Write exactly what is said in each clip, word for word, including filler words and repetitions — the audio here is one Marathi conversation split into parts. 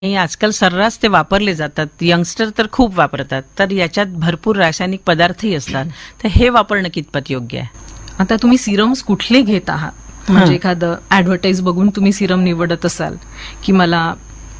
आणि आजकाल सर्रास ते वापरले जातात. यंगस्टर तर खूप वापरतात. तर याच्यात भरपूर रासायनिक पदार्थही असतात. तर हे वापरणं कितपत योग्य आहे? आता तुम्ही सिरम्स कुठले घेत आहात, म्हणजे एखादं ऍडव्हर्टाईज बघून तुम्ही सिरम निवडत असाल की मला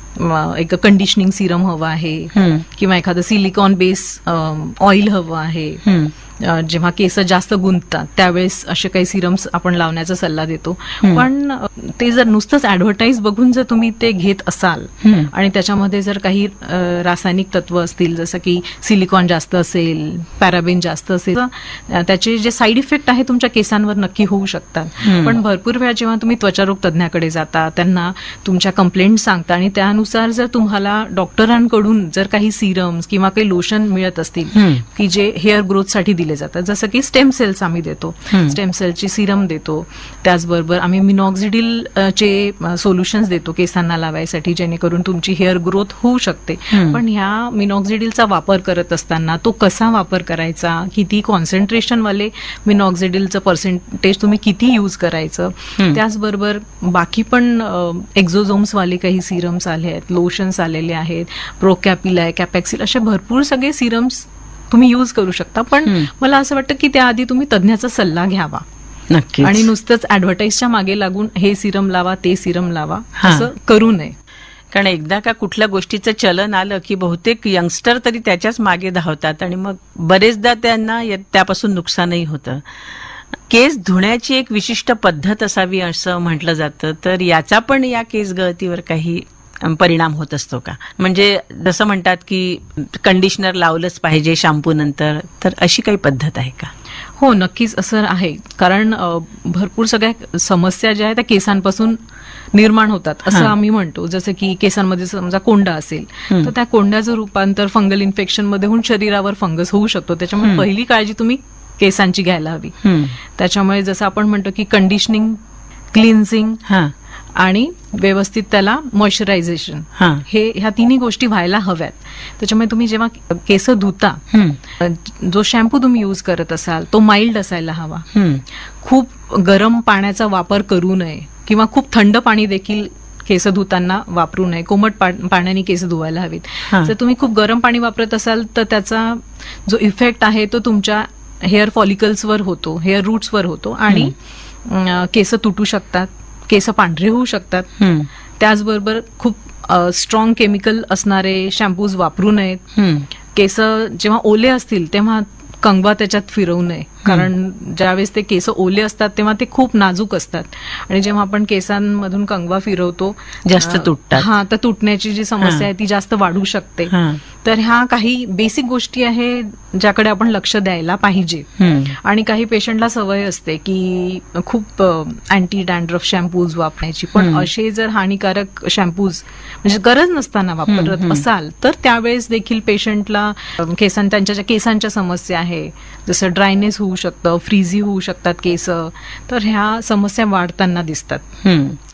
म, एक कंडिशनिंग सिरम हवं आहे किंवा एखादं सिलिकॉन बेस ऑइल हवं आहे, अ, जेव्हा केस जास्त गुंततात त्यावेळेस असे काही सिरम्स आपण लावण्याचा सल्ला देतो. पण अ, ते जर नुसतंच ऍडव्हर्टाईज बघून जर तुम्ही ते घेत असाल आणि त्याच्यामध्ये जर काही अ, रासायनिक तत्व असतील, जसं की सिलिकॉन जास्त असेल, पॅराबेन जास्त असेल, तर त्याचे जे साईड इफेक्ट आहे तुमच्या केसांवर नक्की होऊ शकतात. पण भरपूर वेळा जेव्हा तुम्ही त्वचारोग तज्ञाकडे जाता, त्यांना तुमच्या कंप्लेंट सांगता आणि त्यानुसार जर तुम्हाला डॉक्टरांकडून जर काही सिरम्स किंवा काही लोशन मिळत असतील की जे हेअर ग्रोथसाठी दिले जातात, जसं की स्टेम सेल्स आम्ही देतो, स्टेम सेलची सिरम देतो, त्याचबरोबर आम्ही मिनॉक्सिडिल चे सोल्युशन्स देतो केसांना लावायसाठी, जेणेकरून तुमची हेअर ग्रोथ होऊ शकते. पण ह्या मिनॉक्सिडिलचा वापर करत असताना तो कसा वापर करायचा, किती कॉन्सन्ट्रेशन वाले मिनॉक्सिडिलचं पर्सेंटेज तुम्ही किती यूज करायचं, त्याचबरोबर बाकी पण एक्झोझोम्स वाले काही सिरम्स आले आहेत, लोशन्स आलेले आहेत, प्रोकॅपिलाय, कॅपॅक्सिल, असे भरपूर सगळे सिरम्स तुम्ही यूज करू शकता. पण मला असं वाटतं की त्याआधी तुम्ही तज्ञाचा सल्ला घ्यावा नक्की, आणि नुसतंच ऍडव्हर्टाईजच्या मागे लागून हे सिरम लावा ते सिरम लावा असं करू नये. कारण एकदा का कुठल्या गोष्टीचं चलन आलं की बहुतेक यंगस्टर तरी त्याच्याच मागे धावतात आणि मग बरेचदा त्यांना त्यापासून नुकसानही होतं. केस धुण्याची एक विशिष्ट पद्धत असावी असं म्हटलं जातं, तर याचा पण या केस गळतीवर काही परिणाम होत असतो का? म्हणजे जसं म्हणतात की कंडिशनर लावलंच पाहिजे शॅम्पू नंतर, तर अशी काही पद्धत आहे का? हो, नक्कीच असं आहे. कारण भरपूर सगळ्या समस्या ज्या आहेत त्या केसांपासून निर्माण होतात असं आम्ही म्हणतो. जसं की केसांमध्ये समजा कोंडा असेल तर त्या कोंड्याचं रूपांतर फंगल इन्फेक्शन मध्ये होऊन शरीरावर फंगस होऊ शकतो. त्याच्यामुळे पहिली काळजी तुम्ही केसांची घ्यायला हवी. त्याच्यामुळे जसं आपण म्हणतो की कंडिशनिंग, क्लिन्झिंग आणि व्यवस्थित त्याला मॉइश्चरायझेशन, हे ह्या तिन्ही गोष्टी व्हायला हव्यात. त्याच्यामुळे तुम्ही जेव्हा केस धुता, जो शॅम्पू तुम्ही यूज करत असाल तो माइल्ड असायला हवा. खूप गरम पाण्याचा वापर करू नये किंवा खूप थंड पाणी देखील केस धुताना वापरू नये. कोमट पाण्याने केस धुवायला हवीत. जर तुम्ही खूप गरम पाणी वापरत असाल तर त्याचा जो इफेक्ट आहे तो तुमच्या हेअर फॉलिकल्सवर होतो, हेअर रूट्सवर होतो आणि केस तुटू शकतात, केस पांढरे होऊ शकतात. त्याचबरोबर खूप स्ट्रॉंग केमिकल असणारे शॅम्पूज वापरू नयेत. केस जेव्हा ओले असतील तेव्हा कंगवा त्याच्यात फिरवू नये, कारण ज्यावेळेस ते केस ओले असतात तेव्हा ते खूप नाजूक असतात आणि जेव्हा आपण केसांमधून कंगवा फिरवतो जास्त तुटतात. हा, तर तुटण्याची जी समस्या आहे ती जास्त वाढू शकते. तर ह्या काही बेसिक गोष्टी आहे ज्याकडे आपण लक्ष द्यायला पाहिजे. आणि काही पेशंटला सवय असते की खूप अँटी डॅन्ड्रफ शॅम्पूज वापरायची, पण असे जर हानिकारक शॅम्पूज म्हणजे गरज नसताना वापरत असाल तर त्यावेळेस देखील पेशंटला केसां त्यांच्या ज्या केसांच्या समस्या आहे, जसं ड्रायनेस होऊ शकतं, फ्रीझी होऊ शकतात केस, तर ह्या समस्या वाढताना दिसतात.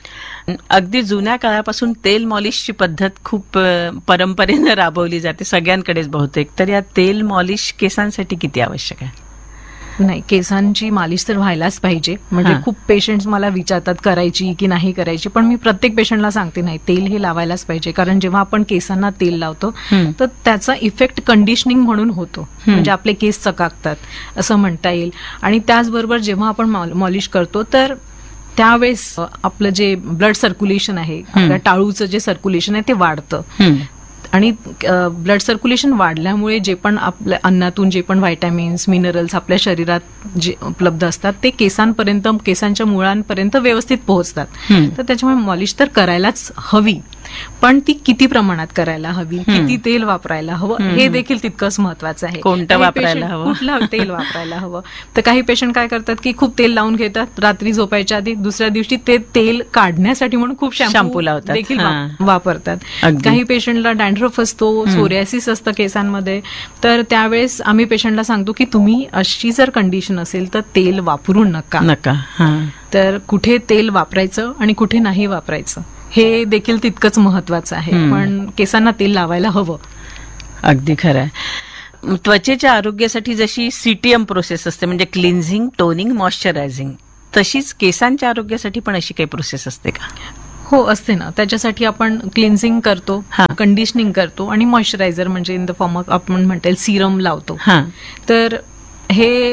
अगदी जुन्या काळापासून तेल मॉलिशची पद्धत खूप परंपरेनं राबवली जाते सगळ्यांकडेच बहुतेक. तर या तेल मॉलिश केसांसाठी किती आवश्यक आहे? नाही, केसांची मालिश तर व्हायलाच पाहिजे. म्हणजे खूप पेशंट्स मला विचारतात करायची की नाही करायची, पण मी प्रत्येक पेशंटला सांगते नाही, तेल हे लावायलाच पाहिजे. कारण जेव्हा आपण केसांना तेल लावतो तर त्याचा इफेक्ट कंडिशनिंग म्हणून होतो, म्हणजे आपले केस चकाकतात असं म्हणता येईल. आणि त्याचबरोबर जेव्हा आपण मॉलिश करतो तर त्यावेळेस आपलं जे ब्लड सर्क्युलेशन आहे, आपल्या टाळूचं जे सर्क्युलेशन आहे ते वाढतं आणि ब्लड सर्क्युलेशन वाढल्यामुळे जे पण आपल्या अन्नातून जे पण व्हायटॅमिन्स, मिनरल्स आपल्या शरीरात जे उपलब्ध असतात ते केसांपर्यंत, केसांच्या मुळांपर्यंत व्यवस्थित पोहोचतात. तर त्याच्यामुळे मॉलिश तर करायलाच हवी, पण ती किती प्रमाणात करायला हवी, किती तेल वापरायला हवं हे देखील तितकंच महत्वाचं आहे. कोणतं वापरायला हवं, कुठलं तेल वापरायला हवं. तर काही पेशंट काय करतात की खूप तेल लावून घेतात, रात्री झोपायच्या आधी दुसऱ्या दिवशी ते तेल काढण्यासाठी म्हणून खूप शॅम्पू लावतात देखील वापरतात. काही पेशंटला डॅन्ड्रफ असतो, सोरियासिस असतं केसांमध्ये, तर त्यावेळेस आम्ही पेशंटला सांगतो की तुम्ही अशी जर कंडिशन असेल तर तेल वापरू नका नका तर कुठे तेल वापरायचं आणि कुठे नाही वापरायचं हे देखील तितकंच महत्वाचं आहे. पण केसांना तेल लावायला हवं. अगदी खरं आहे. त्वचेच्या आरोग्यासाठी जशी सीटीएम प्रोसेस असते, म्हणजे क्लिन्झिंग, टोनिंग, मॉइश्चरायझिंग, तशीच केसांच्या आरोग्यासाठी पण अशी काही प्रोसेस असते का? हो असते ना. त्याच्यासाठी आपण क्लिन्झिंग करतो, हा. कंडिशनिंग करतो आणि मॉइश्चरायझर म्हणजे इन द फॉर्म ऑफ आपण म्हणता येईल सिरम लावतो. हा. तर हे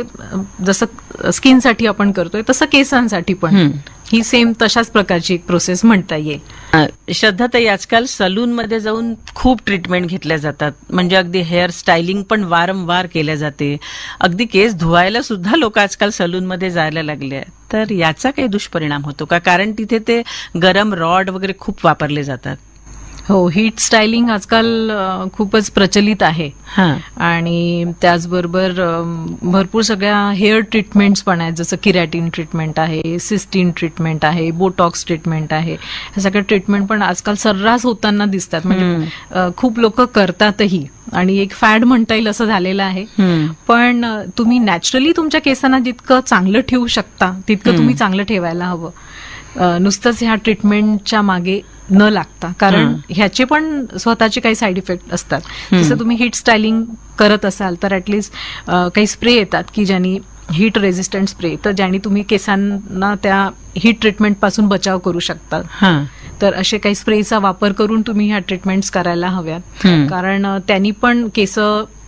जसं स्किनसाठी आपण करतोय तसं केसांसाठी पण हम्म. ही सेम तशाच प्रकारची एक प्रोसेस म्हणता येईल. अ, श्रद्धाताई, आजकाल सलून मध्ये जाऊन खूप ट्रीटमेंट घेतल्या जातात. म्हणजे अगदी हेअर स्टायलिंग पण वारंवार केल्या जाते. अगदी केस धुवायला सुद्धा लोक आजकाल सलून मध्ये जायला लागले आहेत. तर याचा काही दुष्परिणाम होतो का? कारण तिथे ते गरम रॉड वगैरे खूप वापरले जातात. हो, हीट स्टायलिंग आजकाल अ, खूपच प्रचलित आहे. हा. आणि त्याचबरोबर अ, भरपूर सगळ्या हेअर ट्रीटमेंट्स पण आहेत, जसं किरॅटिन ट्रीटमेंट आहे, सिस्टीन ट्रीटमेंट आहे, बोटॉक्स ट्रीटमेंट आहे. हे सगळ्या ट्रीटमेंट पण आजकाल सर्रास होताना दिसतात. म्हणजे अ, खूप लोक करतातही आणि एक फॅड म्हणता येईल असं झालेलं आहे. हम्म. पण अ, तुम्ही नॅचरली तुमच्या केसांना जितकं चांगलं ठेवू शकता तितकं तुम्ही चांगलं ठेवायला हवं. अ, नुसतंच ह्या ट्रीटमेंटच्या मागे न लागता, कारण ह्याचे पण स्वतःचे काही साईड इफेक्ट असतात. जसं तुम्ही हीट स्टायलिंग करत असाल तर ऍटलिस्ट काही स्प्रे येतात की ज्यांनी हीट रेझिस्टंट स्प्रे, तर ज्यांनी तुम्ही केसांना त्या हीट ट्रीटमेंट पासून बचाव करू शकता. हा. तर असे काही स्प्रेचा वापर करून तुम्ही ह्या ट्रीटमेंट्स करायला हव्यात. हम्म. कारण अ, त्यांनी पण केस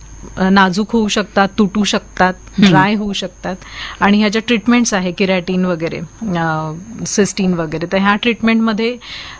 नाजूक होऊ शकतात, तुटू शकतात, ड्राय होऊ शकतात. आणि ह्या ज्या ट्रीटमेंट्स आहे किरॅटिन वगैरे, सिस्टीन वगैरे, तर ह्या ट्रीटमेंटमध्ये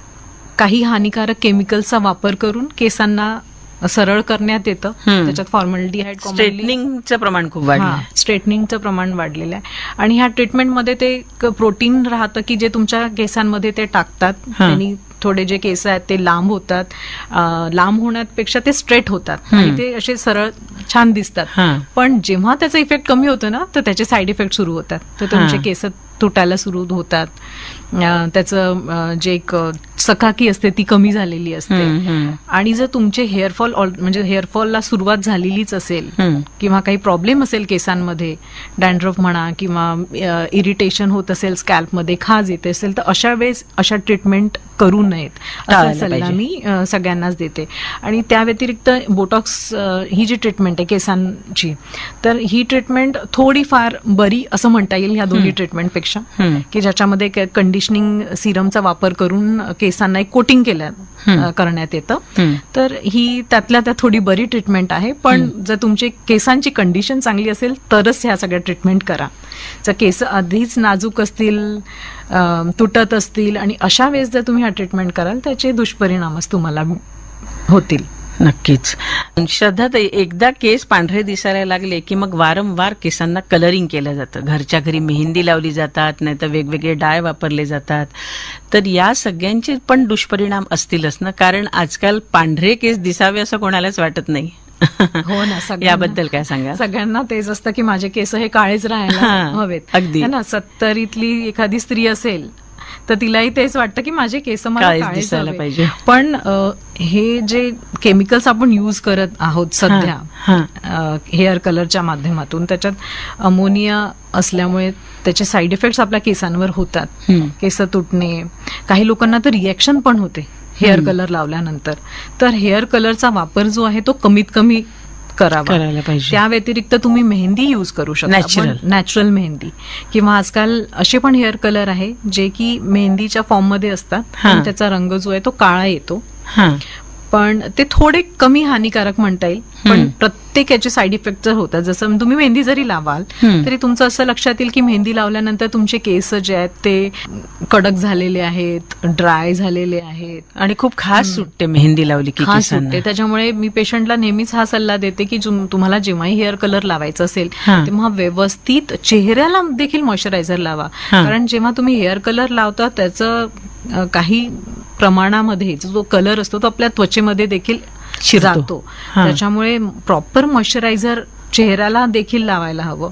काही हानिकारक केमिकल्सचा वापर करून केसांना सरळ करण्यात येतं. हम्म. त्याच्यात फॉर्मल्डिहाइड, स्ट्रेटनिंगचं प्रमाण खूप वाढलं. स्ट्रेटनिंगचं प्रमाण वाढलेलं आहे. आणि ह्या ट्रीटमेंटमध्ये ते एक प्रोटीन राहतं की जे तुमच्या केसांमध्ये ते टाकतात. हा. त्यांनी थोडे जे केस आहेत ते लांब होतात. अं, लांब होण्यापेक्षा ते स्ट्रेट होतात आणि ते असे सरळ छान दिसतात. हा. पण जेव्हा त्याचा इफेक्ट कमी होतो ना, तर त्याचे साईड इफेक्ट सुरू होतात. तर तुमचे हा. केस तुटायला सुरू होतात. अं, त्याचं अं, जे एक चकाकी असते ती कमी झालेली असते. हम्म, हम्म. आणि जर तुमचे हेअरफॉल म्हणजे हेअरफॉलला सुरुवात झालेलीच असेल हम्म. किंवा काही प्रॉब्लेम असेल केसांमध्ये, डॅन्ड्रफ म्हणा किंवा इरिटेशन होत असेल स्कॅल्पमध्ये, खाज येते असेल, तर अशा वेळेस अशा ट्रीटमेंट करू नयेत असा टाळायला सल्ला पाहिजे. मी अ, सगळ्यांनाच देते. आणि त्या व्यतिरिक्त बोटॉक्स अ, ही जी ट्रीटमेंट आहे केसांची, तर ही ट्रीटमेंट थोडीफार बरी असं म्हणता येईल ह्या दोन्ही ट्रीटमेंटपेक्षा, हम्म. की ज्याच्यामध्ये कंडिशनिंग सिरमचा वापर करून केसांना एक कोटिंग केल्या अ, करण्यात येतं. हम्म. तर ही त्यातल्या त्यात थोडी बरी ट्रीटमेंट आहे. पण जर तुमची केसांची कंडिशन चांगली असेल तरच ह्या सगळ्या ट्रीटमेंट करा. जर केस आधीच नाजूक असतील, अ, तुटत असतील आणि अशा वेळेस जर तुम्ही हा ट्रीटमेंट कराल त्याचे दुष्परिणामच तुम्हाला होतील. नक्कीच. श्रद्धाताई, एकदा केस पांढरे दिसायला लागले की मग वारंवार केसांना कलरिंग केलं जातं. घरच्या घरी मेहंदी लावली जातात, नाही तर वेगवेगळे डाय वापरले जातात. तर या सगळ्यांचे पण दुष्परिणाम असतीलच ना, कारण आजकाल पांढरे केस दिसावे असं कोणालाच वाटत नाही. हो ना. सगळ्यांना- याबद्दल काय सांगा? सगळ्यांना तेच असतं की माझे केस हे काळेच राहायला हा, हवेत. अगदी. है ना. सत्तरीतली एखादी स्त्री असेल तर तिलाही तेच वाटतं की माझे केस मला काळेच काळेच दिसायला हवे. पाहिजे. पण अ, हे जे केमिकल्स आपण यूज करत आहोत सध्या हा. हेअर कलरच्या माध्यमातून, त्याच्यात अमोनिया असल्यामुळे त्याचे साईड इफेक्ट्स आपल्या केसांवर होतात. हम्म. केस तुटणे, काही लोकांना तर रिएक्शन पण होते हेअर कलर लावल्यानंतर. तर हेअर कलरचा वापर जो आहे तो कमीत कमी करावा. करायला पाहिजे. त्या व्यतिरिक्त तुम्ही मेहंदी यूज करू शकता. Natural. नॅचरल मेहंदी, किंवा आजकाल असे पण हेअर कलर आहे जे की मेहंदीच्या फॉर्म मध्ये असतात, हा. पण त्याचा रंग जो आहे तो काळा येतो. हा. पण ते थोडे कमी हानिकारक म्हणता येईल. पण प्रत्येक याचे साईड इफेक्ट जर होतात. जसं तुम्ही मेहंदी जरी लावाल हम्म. तरी तुमचं असं लक्षात येईल की मेहंदी लावल्यानंतर तुमचे केस जे आहेत ते कडक झालेले आहेत, ड्राय झालेले आहेत, आणि खूप खास सुटते मेहंदी लावली की खास केसांना. सुटते. त्याच्यामुळे मी पेशंटला नेहमीच हा सल्ला देते की जुम- तुम्हाला जेव्हाही हेअर कलर लावायचं असेल हा. तेव्हा व्यवस्थित चेहऱ्याला देखील मॉइश्चरायझर लावा. हा. कारण जेव्हा तुम्ही हेअर कलर लावता त्याचं अ, काही प्रमाणामध्ये जो कलर असतो तो आपल्या त्वचेमध्ये देखील शिरतो. जातो. हा. त्याच्यामुळे प्रॉपर मॉइश्चरायझर चेहऱ्याला देखील लावायला हवं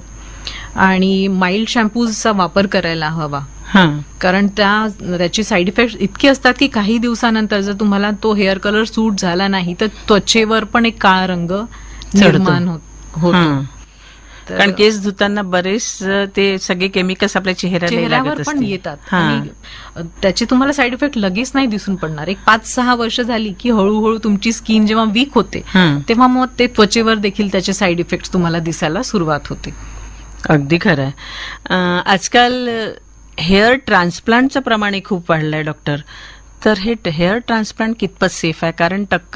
आणि माइल्ड शॅम्पूजचा वापर करायला हवा. हा. कारण त्या त्याची साईड इफेक्ट इतकी असतात की काही दिवसानंतर जर तुम्हाला तो हेअर कलर सूट झाला नाही तर त्वचेवर पण एक काळा रंग निर्माण होत- होतो. हा. तर कारण केस धुताना बरेच अ, ते सगळे केमिकल्स आपल्या चेहऱ्याला चेहऱ्यावर लागत पण असतील. येतात हा. आणि त्याचे तुम्हाला साईड इफेक्ट लगेच नाही दिसून पडणार. एक पाच सहा वर्ष झाली की हळूहळू तुमची स्किन जेव्हा वीक होते हा. तेव्हा मग ते त्वचेवर देखील त्याचे साईड इफेक्ट तुम्हाला दिसायला सुरुवात होते. अगदी खरं आहे. अ, आजकाल हेअर ट्रान्सप्लांटचं प्रमाणही खूप वाढलंय डॉक्टर. तर हे हेअर ट्रान्सप्लांट कितपत सेफ आहे? कारण टक्क